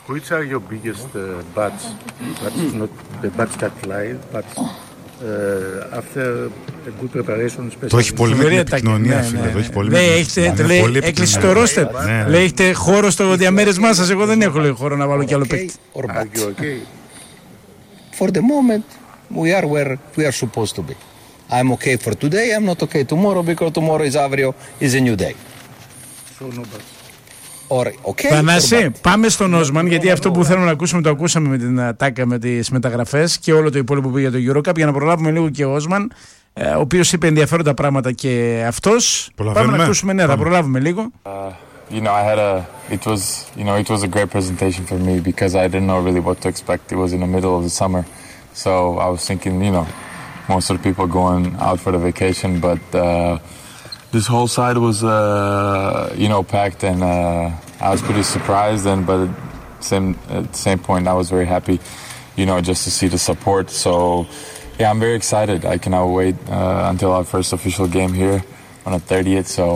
Which are your biggest bats? That's not the bats that fly, but after a good preparation, especially. Το έχει πολύ με την επικοινωνία, φίλε. Το έχει πολύ με την επικοινωνία. Έκλεισε το ρόστερ. Λέει, έχετε χώρο στο διαμέρισμά σας. Εγώ δεν έχω χώρο να βάλω κι άλλο παίκτη. For the moment, we are where we are supposed to be. I'm okay for today, I'm not okay tomorrow, because tomorrow is αύριο, is a new day. So no bats. Θανάση, πάμε στον Όσμαν, γιατί αυτό που θέλω να ακούσουμε το ακούσαμε με την ατάκα με τις μεταγραφές και όλο το υπόλοιπο που πήγε για το EuroCup, για να προλάβουμε λίγο και ο Όσμαν, ο οποίος είπε ενδιαφέροντα πράγματα και αυτός. Πάμε να ακούσουμε, ναι, θα προλάβουμε λίγο. You know, it was a great presentation for me because I didn't know really what to expect. It was in the middle of the summer, so I was thinking, most of the people going out for the vacation, but this whole side was, packed, and I was pretty surprised. But at the same point, I was very happy, just to see the support. So, yeah, I'm very excited. I cannot wait until our first official game here on the 30th. So,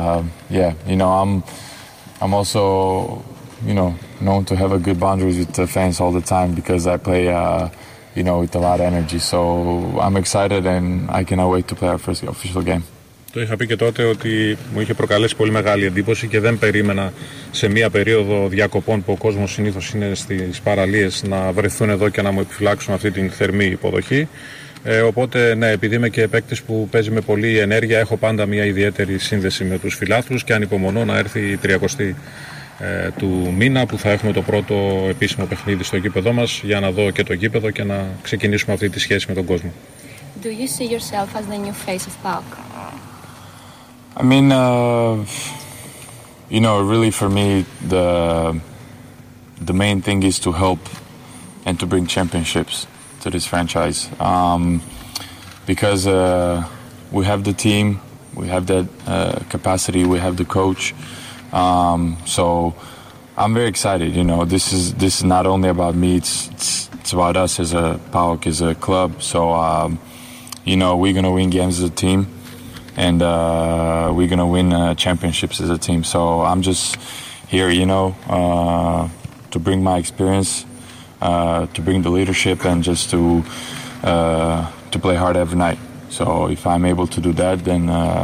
I'm also, known to have a good boundaries with the fans all the time because I play, with a lot of energy. So, I'm excited, and I cannot wait to play our first official game. Το είχα πει και τότε ότι μου είχε προκαλέσει πολύ μεγάλη εντύπωση και δεν περίμενα σε μία περίοδο διακοπών που ο κόσμος συνήθως είναι στις παραλίες να βρεθούν εδώ και να μου επιφυλάξουν αυτή την θερμή υποδοχή. Οπότε, ναι, επειδή είμαι και παίκτης που παίζει με πολλή ενέργεια, έχω πάντα μια ιδιαίτερη σύνδεση με τους φιλάθλους και ανυπομονώ να έρθει η 30η του μήνα που θα έχουμε το πρώτο επίσημο παιχνίδι στο γήπεδό μας για να δω και το γήπεδο και να ξεκινήσουμε αυτή τη σχέση με τον κόσμο. Do you see yourself as the new face of PAOK? I mean, really for me, the main thing is to help and to bring championships to this franchise. Because we have the team, we have that capacity, we have the coach. So I'm very excited. This is not only about me; it's about us as a PAOK, as a club. So we're gonna win games as a team. And we're going to win championships as a team. So I'm just here, to bring my experience, to bring the leadership, and just to play hard every night. So if I'm able to do that, then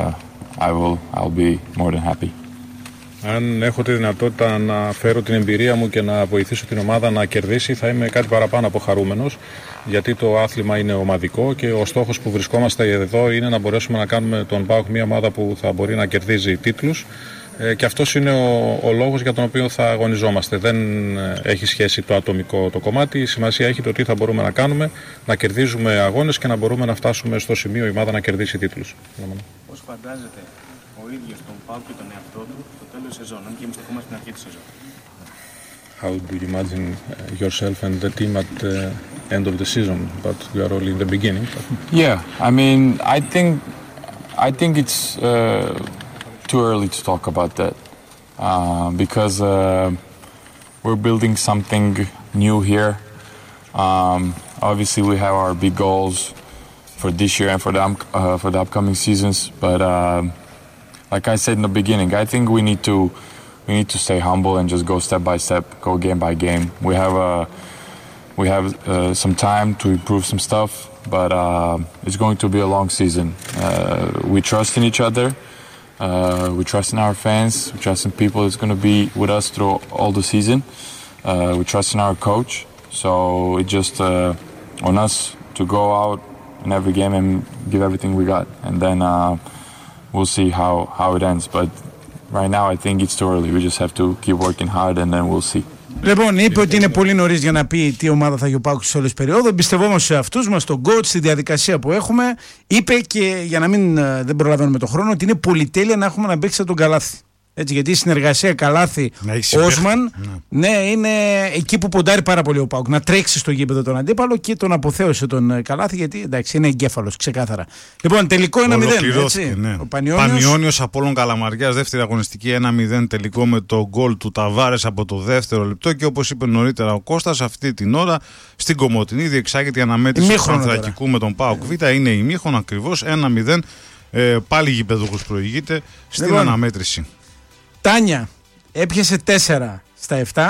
I'll be more than happy. Αν έχω τη δυνατότητα να φέρω την εμπειρία μου και να βοηθήσω την ομάδα να κερδίσει, θα είμαι κάτι παραπάνω από χαρούμενος, γιατί το άθλημα είναι ομαδικό και ο στόχος που βρισκόμαστε εδώ είναι να μπορέσουμε να κάνουμε τον PAOK μια ομάδα που θα μπορεί να κερδίζει τίτλους, και αυτός είναι ο λόγος για τον οποίο θα αγωνιζόμαστε. Δεν έχει σχέση το ατομικό το κομμάτι, η σημασία έχει το τι θα μπορούμε να κάνουμε, να κερδίζουμε αγώνες και να μπορούμε να φτάσουμε στο σημείο η ομάδα να κερδίσει τίτλους. Πώς φαντάζεται ο ίδιος τον PAOK και τον εαυτό του στο τέλος της σεζόν, αν και εμείς το πούμε στην αρχή της σεζόν? How do you imagine yourself and the team at the end of the season? But we are only in the beginning. Yeah, I mean, I think it's too early to talk about that because we're building something new here. Obviously, we have our big goals for this year and for the upcoming seasons. But like I said in the beginning, I think we need to stay humble and just go step by step, go game by game. We have some time to improve some stuff, but it's going to be a long season. We trust in each other. We trust in our fans. We trust in people that's going to be with us through all the season. We trust in our coach. So it's just on us to go out in every game and give everything we got. And then we'll see how it ends. But right now I think it's too early. We just have to keep working hard and then we'll see. Λοιπόν, είπε ότι είναι πολύ νωρίς για να πει τι ομάδα θα έχει ο PAOK σε όλες τις περίοδους. Εμπιστευόμαστε σε αυτούς μας, τον coach, στη διαδικασία που έχουμε. Είπε και για να μην δεν προλαβαίνουμε τον χρόνο ότι είναι πολυτέλεια να έχουμε να παίξει τον Καλάθι. Έτσι, γιατί η συνεργασία Καλάθι Όσμαν, ναι, είναι εκεί που ποντάρει πάρα πολύ ο PAOK. Να τρέξει στο γήπεδο τον αντίπαλο και τον αποθέωσε τον Καλάθι, γιατί εντάξει, είναι εγκέφαλος, ξεκάθαρα. Λοιπόν, τελικό 1-0. Ναι. Ο Πανιόνιος Απόλλων Καλαμαριάς, δεύτερη αγωνιστική 1-0 τελικό με το γκολ του Ταβάρες από το δεύτερο λεπτό. Και όπως είπε νωρίτερα ο Κώστας, αυτή την ώρα στην Κομοτηνή διεξάγεται η αναμέτρηση του Πανθρακικού με τον PAOK Β. Είναι ημίχρονο ακριβώς 1-0. Πάλι γηπεδούχος προηγείται στην αναμέτρηση. Τάνια έπιασε 4 στα 7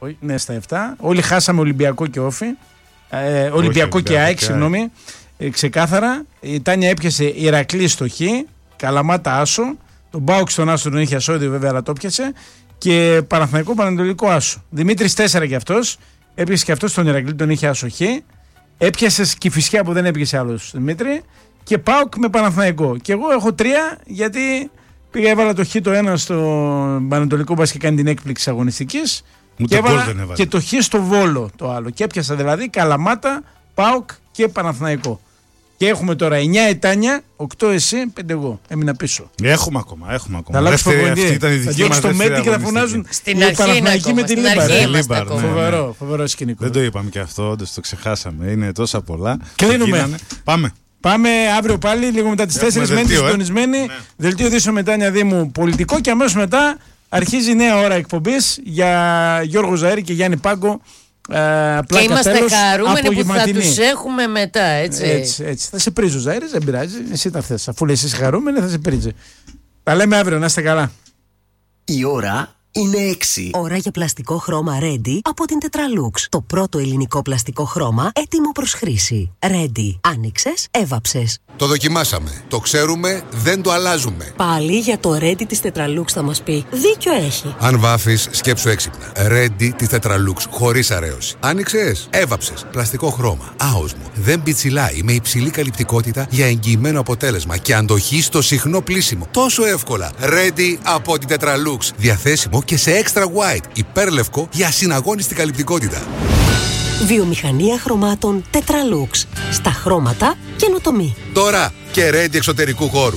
Ναι, στα 7. Όλοι χάσαμε Ολυμπιακό και Όφι. Ολυμπιακό και ΑΕΚ, συγγνώμη. Ξεκάθαρα. Η Τάνια έπιασε Ηρακλή στο Χ. Καλαμάτα Άσο. Τον Μπάουκ στον Άσο τον είχε ασώδιο, βέβαια, αλλά το πιασε. Και Παναθηναϊκό Πανατολικό Άσο. Δημήτρης 4 κι αυτός. Έπιασε και αυτός τον Ηρακλή, τον είχε Άσο Χ. Έπιασε Κηφισιά που δεν έπιασε άλλος Δημήτρη. Και Πάουκ με Παναθηναϊκό. Και εγώ έχω 3 γιατί πήγα, έβαλα το Χ το 1 στο Πανατολικό Μπάσκετ και κάνει την έκπληξη αγωνιστικής. Και έβαλα και το Χ στο Βόλο το άλλο. Και έπιασα δηλαδή Καλαμάτα, Πάουκ και Παναθηναϊκό. Και έχουμε τώρα 9 η Τάνια, 8 εσύ, 5 εγώ. Έμεινα πίσω. Έχουμε ακόμα. Θα αλλάξει προπονητή. Θα διώξει το Μέτι και θα φωνάζουν στην αρχή με τη Λίμπαρ. Φοβερό σκηνικό. Δεν το είπαμε και αυτό, όντως το ξεχάσαμε. Είναι τόσα πολλά. Κλείνουμε. Πάμε αύριο πάλι, λίγο μετά τις 4. Μένετε συντονισμένοι. Δελτίο Ειδήσεων με Τάνια Δήμου πολιτικό και αμέσως μετά αρχίζει νέα ώρα εκπομπής για Γιώργο Ζαέρη και Γιάννη Πάγκο. Και είμαστε χαρούμενοι που θα τους έχουμε μετά, έτσι. Θα σε πρίζει ο Ζαέρης, δεν πειράζει. Εσύ τα θες. Αφού λες είσαι χαρούμενη, θα σε πρίζει. Τα λέμε αύριο, να είστε καλά. Η ώρα είναι 6. Ώρα για πλαστικό χρώμα Ready από την Tetralux. Το πρώτο ελληνικό πλαστικό χρώμα έτοιμο προς χρήση. Ready. Άνοιξες, έβαψες. Το δοκιμάσαμε. Το ξέρουμε, δεν το αλλάζουμε. Πάλι για το Ready της Tetralux θα μας πει. Δίκιο έχει. Αν βάφεις, σκέψου έξυπνα. Ready της Tetralux, χωρίς αρέωση. Άνοιξες, έβαψες. Πλαστικό χρώμα. Άοσμο. Δεν πιτσιλάει, με υψηλή καλυπτικότητα για εγγυημένο αποτέλεσμα και αντοχή στο συχνό πλύσιμο. Τόσο εύκολα. Ready από την Tetralux. Διαθέσιμο και σε extra white, υπέρλευκο για ασυναγώνιστη καλυπτικότητα. Βιομηχανία χρωμάτων Tetralux. Στα χρώματα καινοτομή. Τώρα και Ready εξωτερικού χώρου.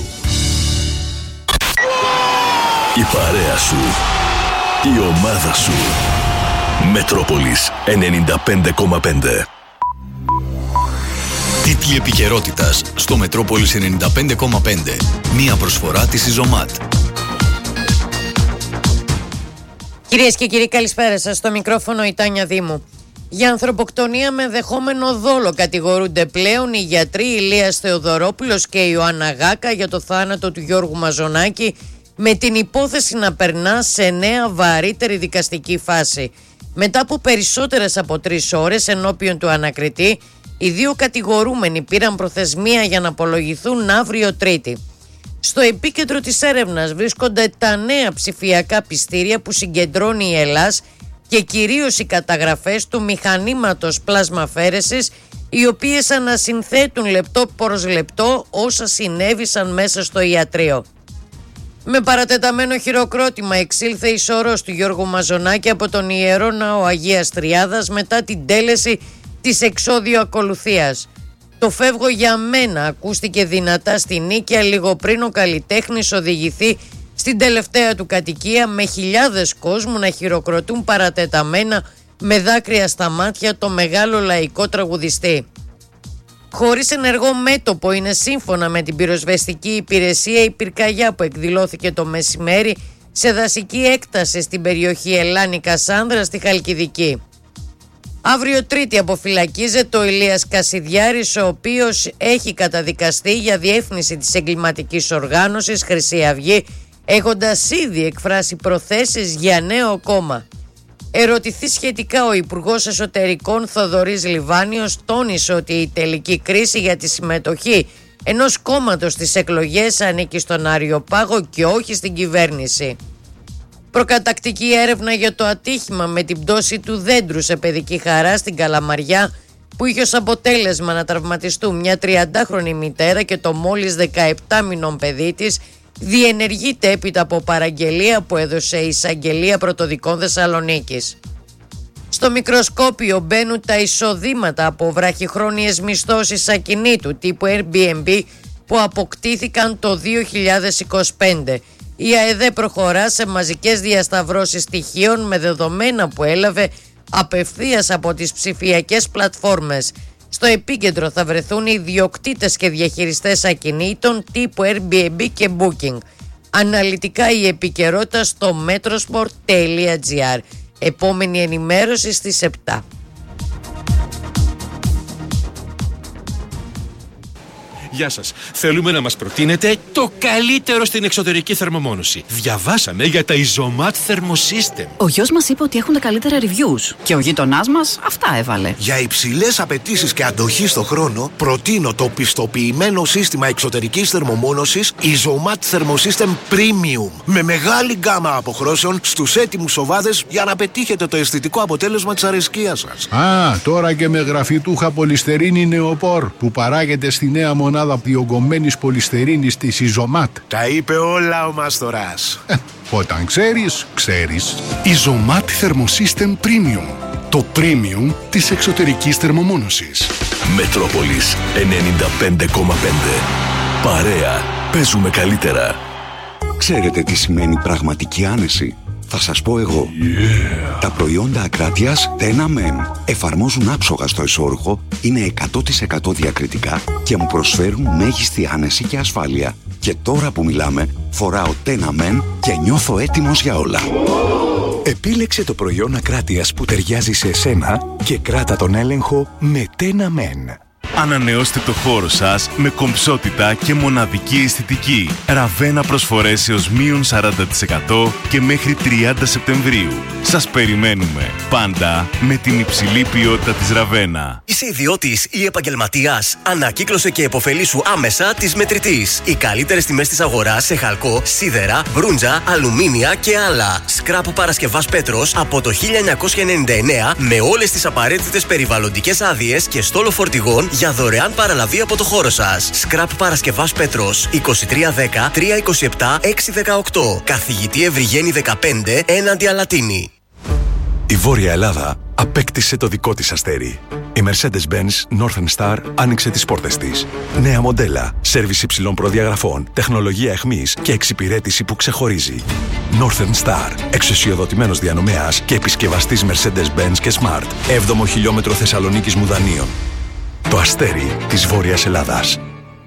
Η παρέα σου. Η ομάδα σου. Μετρόπολης 95,5. Τίτλοι επικαιρότητας στο Μετρόπολης 95,5. Μία προσφορά της Ιζωμάτ. Κυρίες και κύριοι, καλησπέρα σας. Στο μικρόφωνο η Τάνια Δήμου. Για ανθρωποκτονία με δεχόμενο δόλο κατηγορούνται πλέον οι γιατροί Ηλίας Θεοδωρόπουλος και Ιωάννα Γάκα για το θάνατο του Γιώργου Μαζονάκη, με την υπόθεση να περνά σε νέα βαρύτερη δικαστική φάση. Μετά από περισσότερες από 3 ώρες ενώπιον του ανακριτή, οι 2 κατηγορούμενοι πήραν προθεσμία για να απολογηθούν αύριο Τρίτη. Στο επίκεντρο της έρευνας βρίσκονται τα νέα ψηφιακά πιστήρια που συγκεντρώνει η Ελλάς και κυρίως οι καταγραφές του μηχανήματος πλασμαφέρεσης, οι οποίες ανασυνθέτουν λεπτό προς λεπτό όσα συνέβησαν μέσα στο ιατρείο. Με παρατεταμένο χειροκρότημα εξήλθε η σωρός του Γιώργου Μαζονάκη από τον Ιερό Ναό Αγίας Τριάδας μετά την τέλεση της εξώδιο ακολουθίας. Το «Φεύγω για μένα» ακούστηκε δυνατά στη Νίκαια λίγο πριν ο καλλιτέχνης οδηγηθεί στην τελευταία του κατοικία, με χιλιάδες κόσμου να χειροκροτούν παρατεταμένα με δάκρυα στα μάτια το μεγάλο λαϊκό τραγουδιστή. Χωρίς ενεργό μέτωπο είναι, σύμφωνα με την πυροσβεστική υπηρεσία, η πυρκαγιά που εκδηλώθηκε το μεσημέρι σε δασική έκταση στην περιοχή Ελλάνη Κασάνδρα στη Χαλκιδική. Αύριο Τρίτη αποφυλακίζεται ο Ηλίας Κασιδιάρης, ο οποίος έχει καταδικαστεί για διεύθυνση της εγκληματικής οργάνωσης Χρυσή Αυγή, έχοντας ήδη εκφράσει προθέσεις για νέο κόμμα. Ερωτηθεί σχετικά, ο Υπουργός Εσωτερικών Θοδωρής Λιβάνιος τόνισε ότι η τελική κρίση για τη συμμετοχή ενός κόμματος στις εκλογές ανήκει στον Αριοπάγο και όχι στην κυβέρνηση. Προκατακτική έρευνα για το ατύχημα με την πτώση του δέντρου σε παιδική χαρά στην Καλαμαριά, που είχε ως αποτέλεσμα να τραυματιστούν μια 30χρονη μητέρα και το μόλις 17 μηνών παιδί της, διενεργείται έπειτα από παραγγελία που έδωσε η Εισαγγελία Πρωτοδικών Θεσσαλονίκης. Στο μικροσκόπιο μπαίνουν τα εισοδήματα από βραχυχρόνιες μισθώσεις ακινήτου τύπου Airbnb που αποκτήθηκαν το 2025. Η ΑΕΔ προχωρά σε μαζικές διασταυρώσεις στοιχείων με δεδομένα που έλαβε απευθείας από τις ψηφιακές πλατφόρμες. Στο επίκεντρο θα βρεθούν οι ιδιοκτήτες και διαχειριστές ακινήτων τύπου Airbnb και Booking. Αναλυτικά η επικαιρότητα στο metrosport.gr. Επόμενη ενημέρωση στις 7. Γεια σας. Θέλουμε να μας προτείνετε το καλύτερο στην εξωτερική θερμομόνωση. Διαβάσαμε για τα Isomat Thermosystem. Ο γιος μας είπε ότι έχουν τα καλύτερα reviews και ο γείτονάς μας αυτά έβαλε. Για υψηλές απαιτήσεις και αντοχή στο χρόνο, προτείνω το πιστοποιημένο σύστημα εξωτερικής θερμομόνωσης Isomat Thermosystem Premium. Με μεγάλη γκάμα αποχρώσεων στους έτοιμους οβάδες για να πετύχετε το αισθητικό αποτέλεσμα της αρεσκίας σας. Τώρα και με γραφιτούχα πολυστερίνη νεοπόρ που παράγεται στη νέα μονάδα διογκωμένης πολυστερίνης της Isomat. Τα είπε όλα ο Μάστορας. Όταν ξέρεις, ξέρεις. Isomat Thermosystem Premium. Το premium της εξωτερικής θερμομόνωσης. Μετρόπολης 95,5. Παρέα. Παίζουμε καλύτερα. Ξέρετε τι σημαίνει πραγματική άνεση? Θα σας πω εγώ. Τα προϊόντα Ακράτειας Tenamen εφαρμόζουν άψογα στο εσώρουχο, είναι 100% διακριτικά και μου προσφέρουν μέγιστη άνεση και ασφάλεια. Και τώρα που μιλάμε, φοράω Tenamen και νιώθω έτοιμος για όλα. Επίλεξε το προϊόν Ακράτειας που ταιριάζει σε εσένα και κράτα τον έλεγχο με Tenamen. Ανανεώστε το χώρο σας με κομψότητα και μοναδική αισθητική. Ραβένα προσφορές έως μείον 40% και μέχρι 30 Σεπτεμβρίου. Σας περιμένουμε πάντα με την υψηλή ποιότητα της Ραβένα. Είσαι ιδιώτης ή επαγγελματίας? Ανακύκλωσε και επωφελήσου άμεσα της Μετρητής. Οι καλύτερες τιμές της αγοράς σε χαλκό, σίδερα, μπρούντζα, αλουμίνια και άλλα. Σκράπ Παρασκευάς Πέτρος από το 1999 με όλες τις απαραίτητες περιβαλλοντικές άδειες και στόλο φορτηγών για δωρεάν παραλαβή από το χώρο σας. Σκράπ Παρασκευάς Πέτρος 2310 327 618. Καθηγητή Ευρυγένη 15 έναντι Αλατίνη. Η Βόρεια Ελλάδα απέκτησε το δικό της αστέρι. Η Mercedes-Benz Northern Star άνοιξε τις πόρτες της. Νέα μοντέλα, σέρβις υψηλών προδιαγραφών, τεχνολογία εχμής και εξυπηρέτηση που ξεχωρίζει. Northern Star, εξουσιοδοτημένος διανομέας και επισκευαστής Mercedes-Benz και Smart. 7ο χιλιόμετρο Θεσσαλονίκης Μουδανίων. Το αστέρι της Βόρειας Ελλάδας.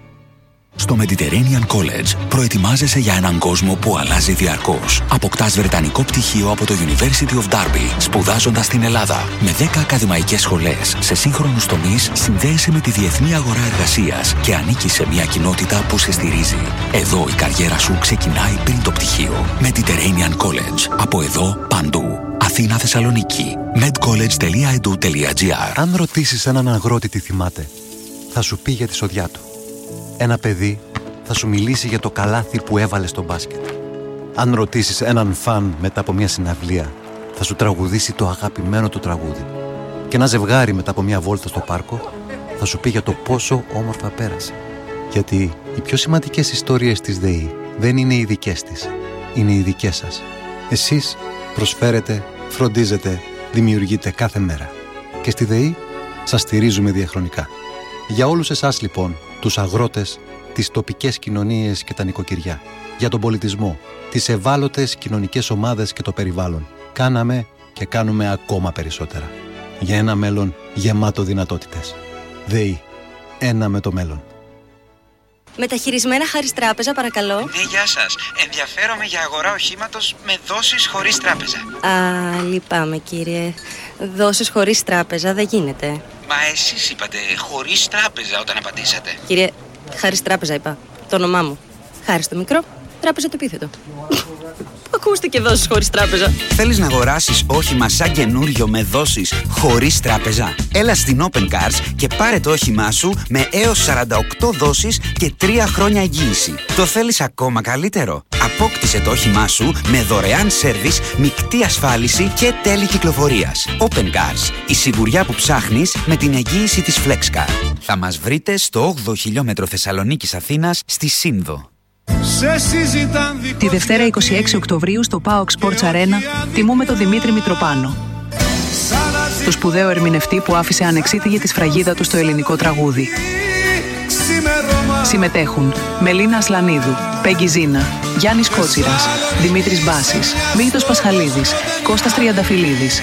Στο Mediterranean College προετοιμάζεσαι για έναν κόσμο που αλλάζει διαρκώς. Αποκτάς βρετανικό πτυχίο από το University of Derby, σπουδάζοντας στην Ελλάδα. Με 10 ακαδημαϊκές σχολές σε σύγχρονους τομείς, συνδέεσαι με τη διεθνή αγορά εργασίας και ανήκεις σε μια κοινότητα που σε στηρίζει. Εδώ η καριέρα σου ξεκινάει πριν το πτυχίο. Mediterranean College. Από εδώ παντού. Αθήνα, Θεσσαλονίκη. medcollege.edu.gr. Αν ρωτήσεις έναν αγρότη τι θυμάται, θα σου πει για τη σοδιά του. Ένα παιδί θα σου μιλήσει για το καλάθι που έβαλε στο μπάσκετ. Αν ρωτήσεις έναν φαν μετά από μια συναυλία, θα σου τραγουδήσει το αγαπημένο του τραγούδι. Και ένα ζευγάρι μετά από μια βόλτα στο πάρκο θα σου πει για το πόσο όμορφα πέρασε. Γιατί οι πιο σημαντικές ιστορίες της ΔΕΗ δεν είναι οι δικές της, είναι οι δικές σας. Εσείς προσφέρετε, φροντίζετε, δημιουργείτε κάθε μέρα. Και στη ΔΕΗ σας στηρίζουμε διαχρονικά. Για όλους εσάς λοιπόν, τους αγρότες, τις τοπικές κοινωνίες και τα νοικοκυριά. Για τον πολιτισμό, τις ευάλωτες κοινωνικές ομάδες και το περιβάλλον. Κάναμε και κάνουμε ακόμα περισσότερα. Για ένα μέλλον γεμάτο δυνατότητες. ΔΕΗ. Ένα με το μέλλον. Μεταχειρισμένα Χάρις Τράπεζα, παρακαλώ. Ναι, γεια σας. Ενδιαφέρομαι για αγορά οχήματος με δόσεις χωρίς τράπεζα. Α, λυπάμαι κύριε. Δόσεις χωρίς τράπεζα δεν γίνεται. Μα εσείς είπατε χωρίς τράπεζα όταν απαντήσατε. Κύριε, Χάρις Τράπεζα είπα. Το όνομά μου. Χάρις το μικρό, Τράπεζα το επίθετο. Ακούστηκε δόσεις χωρίς τράπεζα. Θέλεις να αγοράσεις όχημα σαν καινούριο με δόσεις χωρίς τράπεζα? Έλα στην Open Cars και πάρε το όχημά σου με έως 48 δόσεις και 3 χρόνια εγγύηση. Το θέλεις ακόμα καλύτερο? Απόκτησε το όχημά σου με δωρεάν σέρβις, μεικτή ασφάλιση και τέλη κυκλοφορίας. Open Cars. Η σιγουριά που ψάχνεις με την εγγύηση της FlexCar. Θα μας βρείτε στο 8ο χιλιόμετρο Θεσσαλονίκης Αθήνας στη Σύνδο. Τη Δευτέρα 26 Οκτωβρίου στο PAOK Sports Arena τιμούμε τον Δημήτρη Μητροπάνο, το σπουδαίο ερμηνευτή που άφησε ανεξίτηλη τη σφραγίδα του στο ελληνικό τραγούδι. Συμμετέχουν Μελίνα Ασλανίδου, Πέγγι Ζίνα, Γιάννης Κότσιρας, Δημήτρης Μπάσης, Μίλτος Πασχαλίδης, Κώστας Τριανταφυλλίδης.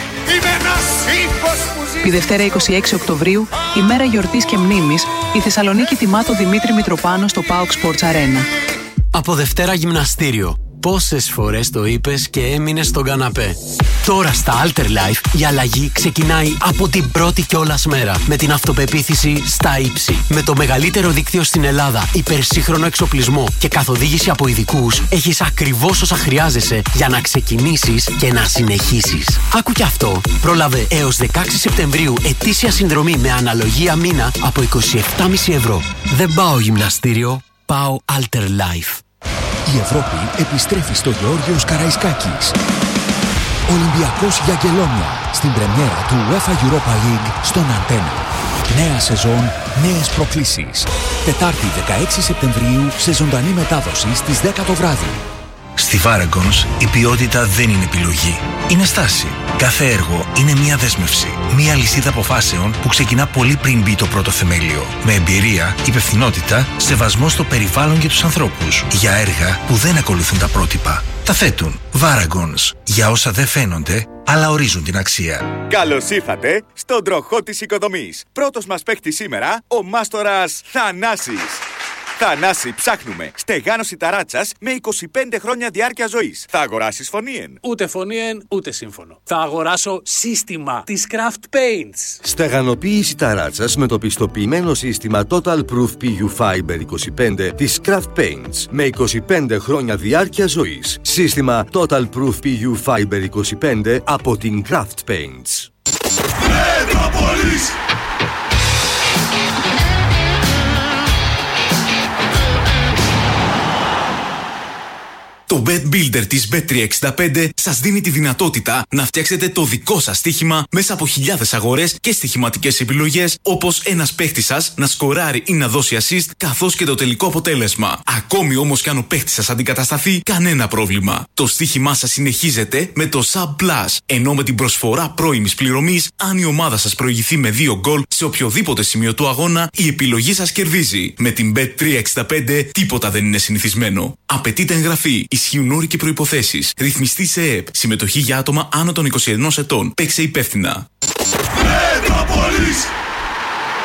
Τη Δευτέρα 26 Οκτωβρίου, ημέρα γιορτής και μνήμης, η Θεσσαλονίκη τιμά τον Δημήτρη Μητροπάνο στο PAOK Sports Arena. Από Δευτέρα γυμναστήριο. Πόσες φορές το είπες και έμεινες στον καναπέ. Τώρα στα Alter Life η αλλαγή ξεκινάει από την πρώτη κιόλας μέρα. Με την αυτοπεποίθηση στα ύψη. Με το μεγαλύτερο δίκτυο στην Ελλάδα, υπερσύγχρονο εξοπλισμό και καθοδήγηση από ειδικούς, έχεις ακριβώς όσα χρειάζεσαι για να ξεκινήσεις και να συνεχίσεις. Άκου κι αυτό. Πρόλαβε έως 16 Σεπτεμβρίου ετήσια συνδρομή με αναλογία μήνα από 27,5 ευρώ. Δεν πάω γυμναστήριο, πάω Alter Life. Η Ευρώπη επιστρέφει στο Γεώργιος Καραϊσκάκης. Ολυμπιακός Γιαγγελόνια στην πρεμιέρα του UEFA Europa League στον Αντένα. Νέα σεζόν, νέες προκλήσεις. Τετάρτη 16 Σεπτεμβρίου σε ζωντανή μετάδοση στις 10 το βράδυ. Στη Varagons η ποιότητα δεν είναι επιλογή. Είναι στάση. Κάθε έργο είναι μια δέσμευση. Μια λυσίδα αποφάσεων που ξεκινά πολύ πριν μπει το πρώτο θεμέλιο. Με εμπειρία, υπευθυνότητα, σεβασμό στο περιβάλλον και τους ανθρώπους. Για έργα που δεν ακολουθούν τα πρότυπα. Τα θέτουν. Varagons. Για όσα δεν φαίνονται, αλλά ορίζουν την αξία. Καλώς ήρθατε στον τροχό της οικοδομής. Πρώτος μας παίκτης σήμερα, ο μάστορας Θανάσης. Θανάση, ψάχνουμε στεγάνωση ταράτσας με 25 χρόνια διάρκεια ζωής. Θα αγοράσεις φωνήεν? Ούτε φωνήεν, ούτε σύμφωνο. Θα αγοράσω σύστημα της Craft Paints. Στεγανοποίηση ταράτσας με το πιστοποιημένο σύστημα Total Proof PU Fiber 25 της Craft Paints με 25 χρόνια διάρκεια ζωής. Σύστημα Total Proof PU Fiber 25 από την Craft Paints. Το Bet Builder της Bet365 σας δίνει τη δυνατότητα να φτιάξετε το δικό σας στοίχημα μέσα από χιλιάδες αγορές και στοιχηματικές επιλογές, όπως ένας παίχτης σας να σκοράρει ή να δώσει assist, καθώς και το τελικό αποτέλεσμα. Ακόμη όμως κι αν ο παίχτης σας αντικατασταθεί, κανένα πρόβλημα. Το στοίχημά σας συνεχίζεται με το Sub Plus, ενώ με την προσφορά πρώιμης πληρωμής, αν η ομάδα σας προηγηθεί με 2 γκολ σε οποιοδήποτε σημείο του αγώνα, η επιλογή σας κερδίζει. Με την Bet365 τίποτα δεν είναι συνηθισμένο. Απαιτείται εγγραφή. Ισχύουν όροι και προϋποθέσεις. Ρυθμιστή σε ΕΕΠ. Συμμετοχή για άτομα άνω των 21 ετών. Παίξε υπεύθυνα.